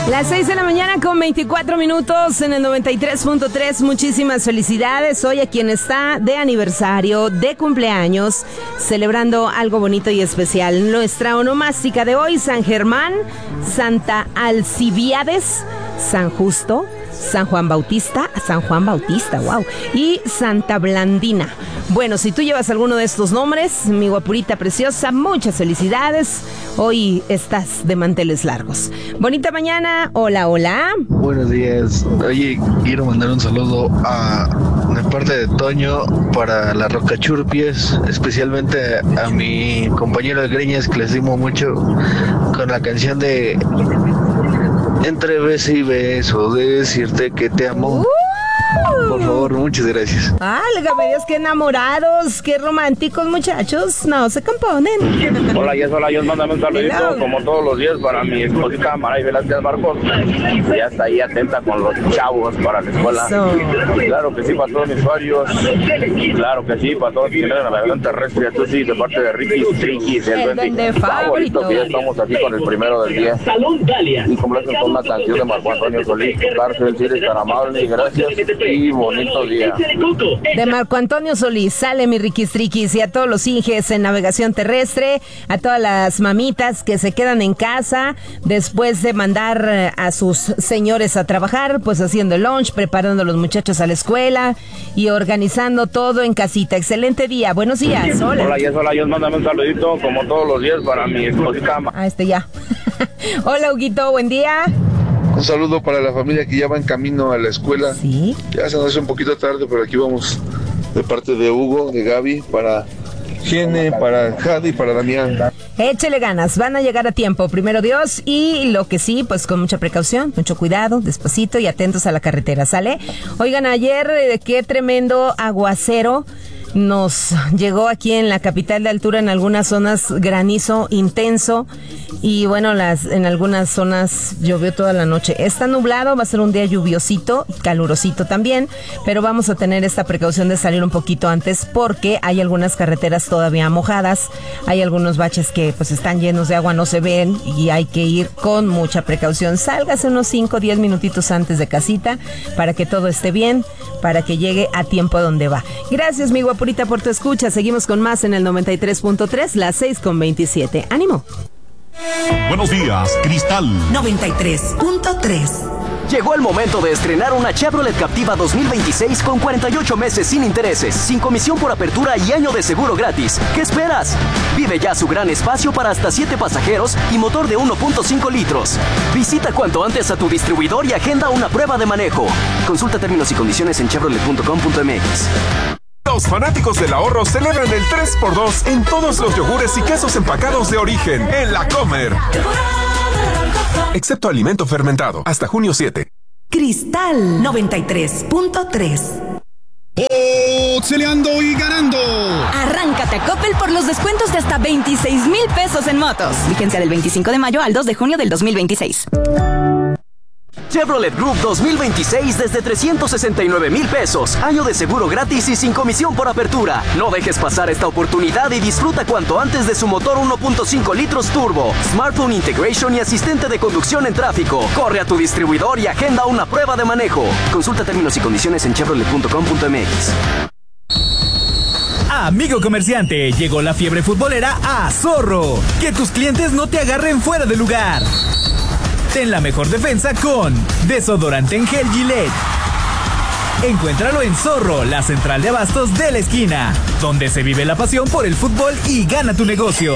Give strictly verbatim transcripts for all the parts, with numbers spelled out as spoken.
Las seis de la mañana con veinticuatro minutos en el noventa y tres punto tres. Muchísimas felicidades hoy a quien está de aniversario, de cumpleaños, celebrando algo bonito y especial. Nuestra onomástica de hoy: San Germán, Santa Alcibiades, San Justo, San Juan Bautista, San Juan Bautista, wow, y Santa Blandina. Bueno, si tú llevas alguno de estos nombres, mi guapurita preciosa, muchas felicidades. Hoy estás de manteles largos. Bonita mañana, hola, hola. Buenos días. Oye, quiero mandar un saludo a de parte de Toño para la Rocachurpies, especialmente a mi compañero de Greñas, que le estimo mucho, con la canción de Entre beso y beso, decirte que te amo. Uh. Por favor, muchas gracias. Válgame Dios, qué enamorados, qué románticos, muchachos. No se componen. Hola, Yes, hola, Dios, mándame un saludito, Hello. como todos los días, para mi esposita Maray Velázquez Marcos. Ya está ahí atenta con los chavos para la escuela. So. Claro que sí, para todos mis usuarios. Claro que sí, para todos los que tienen la navegación terrestre. Tú sí, de parte de Ricky Triquis, el duende favorito, que ya estamos aquí con el primero del día. Y complacen con una canción de Marco Antonio Solís. Cárcel, si eres tan amable, gracias. Y bonito día. De Marco Antonio Solís, sale mi Riquis Triquis, y a todos los inges en navegación terrestre, a todas las mamitas que se quedan en casa después de mandar a sus señores a trabajar, pues haciendo el lunch, preparando a los muchachos a la escuela y organizando todo en casita. Excelente día, buenos días. Hola. Hola, Yes, hola, Dios, mándame un saludito como todos los días para mi esposita. Ah, este ya. Hola, Huguito, buen día. Un saludo para la familia que ya va en camino a la escuela. Sí. Ya se nos hace un poquito tarde, pero aquí vamos de parte de Hugo, de Gaby, para Gene, para Jadi y para Damián. Échele ganas, van a llegar a tiempo, primero Dios, y lo que sí, pues con mucha precaución, mucho cuidado, despacito y atentos a la carretera, ¿sale? Oigan, ayer eh, qué tremendo aguacero nos llegó aquí en la capital de altura, en algunas zonas granizo intenso, y bueno, las en algunas zonas llovió toda la noche. Está nublado, va a ser un día lluviosito, calurosito también, pero vamos a tener esta precaución de salir un poquito antes porque hay algunas carreteras todavía mojadas, hay algunos baches que pues están llenos de agua, no se ven y hay que ir con mucha precaución. Sálgase unos cinco o diez minutitos antes de casita para que todo esté bien, para que llegue a tiempo donde va. Gracias, mi guapurita, por tu escucha. Seguimos con más en el noventa y tres punto tres, las seis con veintisiete. ¡Ánimo! Buenos días, Cristal noventa y tres punto tres. Llegó el momento de estrenar una Chevrolet Captiva dos mil veintiséis con cuarenta y ocho meses sin intereses, sin comisión por apertura y año de seguro gratis. ¿Qué esperas? Vive ya su gran espacio para hasta siete pasajeros y motor de uno punto cinco litros. Visita cuanto antes a tu distribuidor y agenda una prueba de manejo. Consulta términos y condiciones en chevrolet punto com punto m x. Los fanáticos del ahorro celebran el tres por dos en todos los yogures y quesos empacados de origen en La Comer. Excepto alimento fermentado, hasta junio siete. Cristal noventa y tres punto tres. Boxeleando y ganando. Arráncate a Coppel por los descuentos de hasta veintiséis mil pesos en motos. Vigencia del veinticinco de mayo al dos de junio del dos mil veintiséis. Chevrolet Group dos mil veintiséis desde trescientos sesenta y nueve mil pesos. Año de seguro gratis y sin comisión por apertura. No dejes pasar esta oportunidad y disfruta cuanto antes de su motor uno punto cinco litros turbo, smartphone integration y asistente de conducción en tráfico. Corre a tu distribuidor y agenda una prueba de manejo. Consulta términos y condiciones en chevrolet punto com punto m x. Amigo comerciante, llegó la fiebre futbolera a Zorro. Que tus clientes no te agarren fuera de lugar. Ten la mejor defensa con desodorante en gel Gillette. Encuéntralo en Zorro, la central de abastos de la esquina, donde se vive la pasión por el fútbol y gana tu negocio.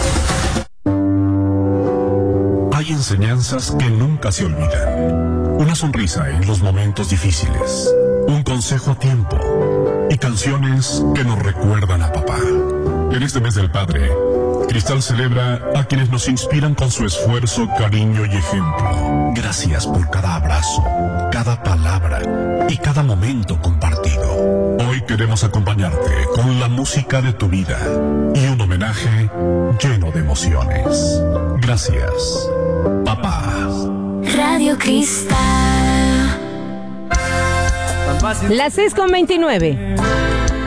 Hay enseñanzas que nunca se olvidan. Una sonrisa en los momentos difíciles. Un consejo a tiempo. Y canciones que nos recuerdan a papá. En este mes del padre, Cristal celebra a quienes nos inspiran con su esfuerzo, cariño y ejemplo. Gracias por cada abrazo, cada palabra y cada momento compartido. Hoy queremos acompañarte con la música de tu vida y un homenaje lleno de emociones. Gracias, papá. Radio Cristal. Las seis con veintinueve.